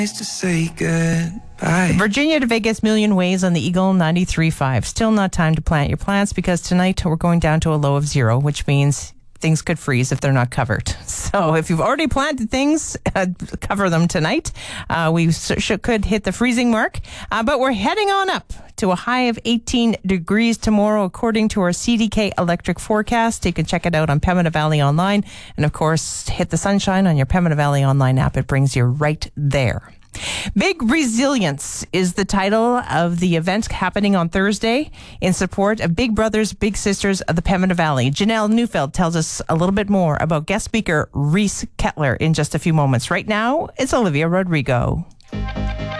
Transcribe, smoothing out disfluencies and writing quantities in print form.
Nice to say goodbye. Virginia to Vegas, Million Ways on the Eagle 93.5. Still not time to plant your plants because tonight we're going down to a low of 0, which means things could freeze if they're not covered. So if you've already planted things, cover them tonight. We could hit the freezing mark, but we're heading on up to a high of 18 degrees tomorrow, according to our CDK electric forecast. You can check it out on Pembina Valley Online. And of course, hit the sunshine on your Pembina Valley Online app. It brings you right there. Big Resilience is the title of the event happening on Thursday in support of Big Brothers, Big Sisters of the Pembina Valley. Janelle Neufeld tells us a little bit more about guest speaker Reese Kettler in just a few moments. Right now, it's Olivia Rodrigo.